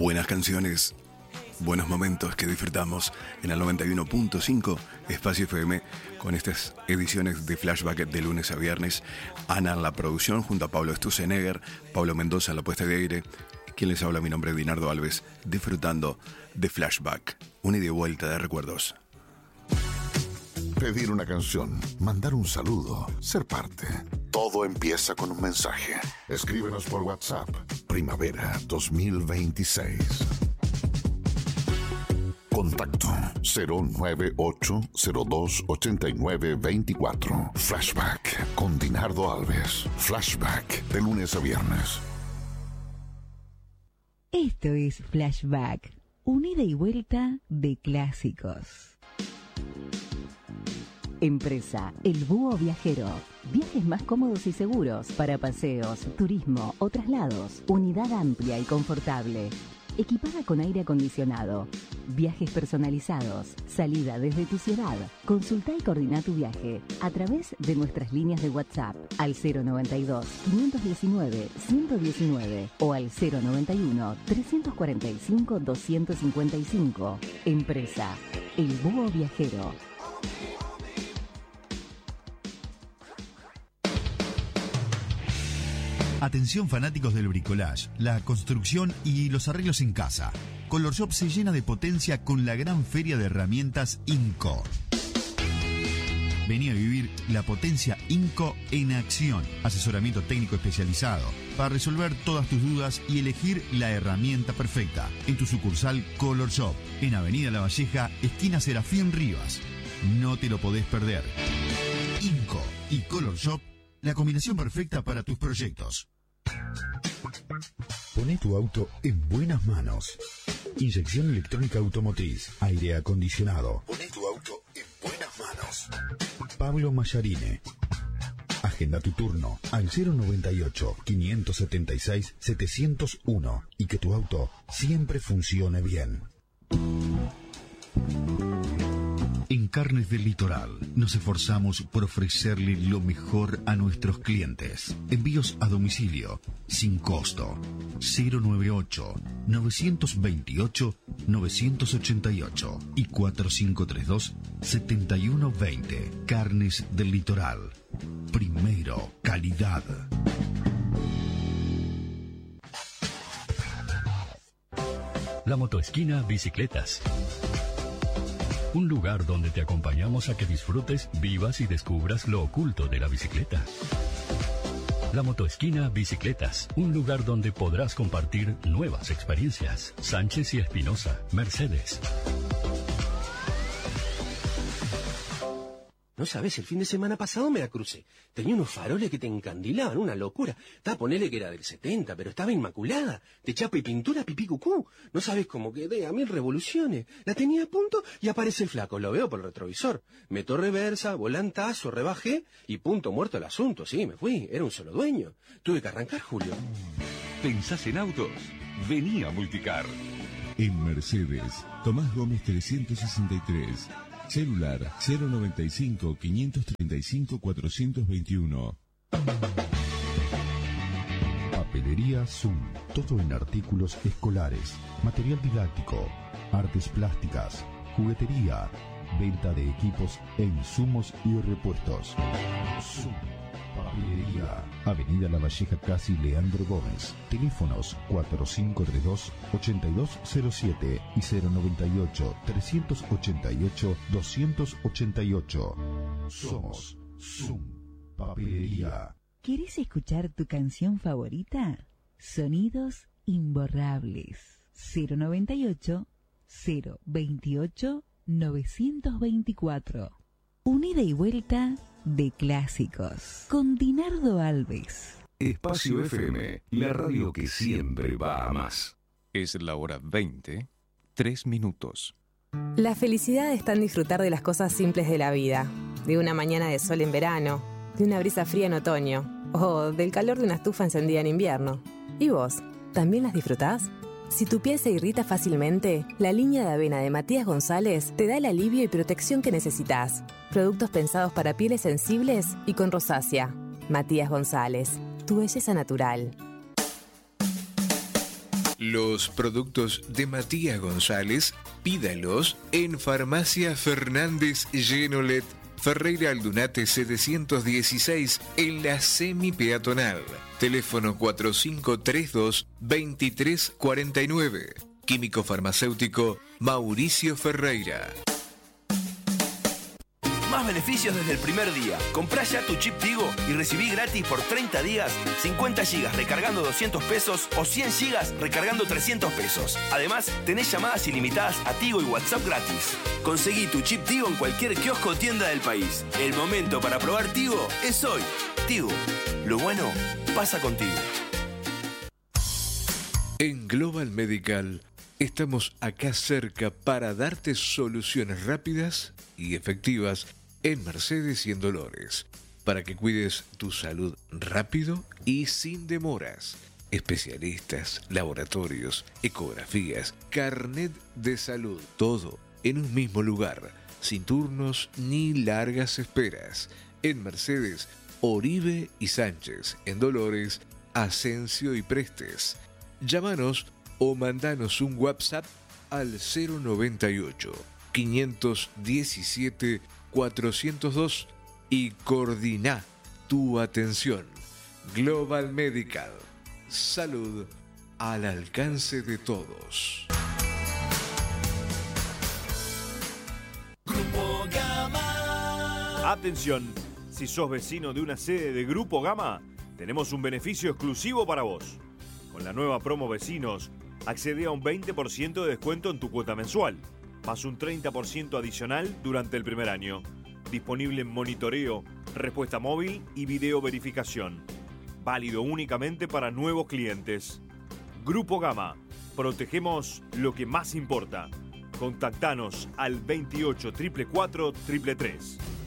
Buenas canciones, buenos momentos que disfrutamos en el 91.5 Espacio FM con estas ediciones de Flashback de lunes a viernes. Ana en la producción junto a Pablo Stusenegger, Pablo Mendoza en la puesta de aire. Quien les habla, mi nombre es Dinardo Alves, disfrutando de Flashback, una ida y vuelta de recuerdos. Pedir una canción, mandar un saludo, ser parte. Todo empieza con un mensaje. Escríbenos por WhatsApp. Primavera 2026. Contacto 098-02-89-24. Flashback con Dinardo Alves. Flashback de lunes a viernes. Esto es Flashback, una ida y vuelta de clásicos. Empresa El Búho Viajero. Viajes más cómodos y seguros para paseos, turismo o traslados. Unidad amplia y confortable. Equipada con aire acondicionado. Viajes personalizados. Salida desde tu ciudad. Consulta y coordina tu viaje a través de nuestras líneas de WhatsApp al 092-519-119 o al 091-345-255. Empresa El Búho Viajero. Atención fanáticos del bricolage, la construcción y los arreglos en casa. Color Shop se llena de potencia con la gran feria de herramientas INCO. Vení a vivir la potencia INCO en acción. Asesoramiento técnico especializado para resolver todas tus dudas y elegir la herramienta perfecta. En tu sucursal Color Shop, en Avenida La Valleja, esquina Serafín Rivas. No te lo podés perder. INCO y Color Shop, la combinación perfecta para tus proyectos. Poné tu auto en buenas manos. Inyección electrónica automotriz, aire acondicionado. Poné tu auto en buenas manos. Pablo Mayarine. Agenda tu turno al 098-576-701 y que tu auto siempre funcione bien. En Carnes del Litoral nos esforzamos por ofrecerle lo mejor a nuestros clientes. Envíos a domicilio, sin costo. 098-928-988 y 4532-7120. Carnes del Litoral. Primero, calidad. La Motoesquina Bicicletas. Un lugar donde te acompañamos a que disfrutes, vivas y descubras lo oculto de la bicicleta. La Motoesquina Bicicletas, un lugar donde podrás compartir nuevas experiencias. Sánchez y Espinosa, Mercedes. No sabes, el fin de semana pasado me la crucé. Tenía unos faroles que te encandilaban, una locura. Ponele que era del 70, pero estaba inmaculada. De chapa y pintura, pipí cucú. No sabes cómo quedé, a 1000 revoluciones. La tenía a punto y aparece el flaco. Lo veo por el retrovisor. Meto reversa, volantazo, rebajé y punto muerto el asunto. Sí, me fui. Era un solo dueño. Tuve que arrancar, Julio. ¿Pensás en autos? Vení a Multicar. En Mercedes, Tomás Gómez 363. Celular 095-535-421. Papelería Zoom. Todo en artículos escolares, material didáctico, artes plásticas, juguetería, venta de equipos e insumos y repuestos. Zoom. Papelería. Avenida La Valleja, casi Leandro Gómez. Teléfonos 4532-8207 y 098-388-288. Somos Zoom Papelería. ¿Querés escuchar tu canción favorita? Sonidos imborrables. 098-028-924. Unida y vuelta de clásicos. Con Dinardo Alves. Espacio FM, la radio que siempre va a más. Es la hora 20, 3 minutos. La felicidad está en disfrutar de las cosas simples de la vida. De una mañana de sol en verano, de una brisa fría en otoño, o del calor de una estufa encendida en invierno. ¿Y vos? ¿También las disfrutás? Si tu piel se irrita fácilmente, la línea de avena de Matías González te da el alivio y protección que necesitas. Productos pensados para pieles sensibles y con rosácea. Matías González, tu belleza natural. Los productos de Matías González, pídalos en Farmacia Fernández Genolet, Ferreira Aldunate 716, en la semi-peatonal. Teléfono 4532-2349. Químico farmacéutico Mauricio Ferreira. Más beneficios desde el primer día. Comprá ya tu chip Tigo y recibí gratis por 30 días 50 gigas recargando 200 pesos o 100 gigas recargando 300 pesos. Además, tenés llamadas ilimitadas a Tigo y WhatsApp gratis. Conseguí tu chip Tigo en cualquier kiosco o tienda del país. El momento para probar Tigo es hoy. Tigo, lo bueno pasa contigo. En Global Medical estamos acá cerca para darte soluciones rápidas y efectivas en Mercedes y en Dolores, para que cuides tu salud rápido y sin demoras. Especialistas, laboratorios, ecografías, carnet de salud, todo en un mismo lugar, sin turnos ni largas esperas. En Mercedes, Oribe y Sánchez, en Dolores, Asensio y Prestes. Llámanos o mandanos un WhatsApp al 098 517 402 y coordina tu atención. Global Medical. Salud al alcance de todos. Grupo Gama. Atención, si sos vecino de una sede de Grupo Gama, tenemos un beneficio exclusivo para vos. Con la nueva promo Vecinos, accede a un 20% de descuento en tu cuota mensual, más un 30% adicional durante el primer año. Disponible en monitoreo, respuesta móvil y video verificación. Válido únicamente para nuevos clientes. Grupo Gama. Protegemos lo que más importa. Contactanos al 28 444 333.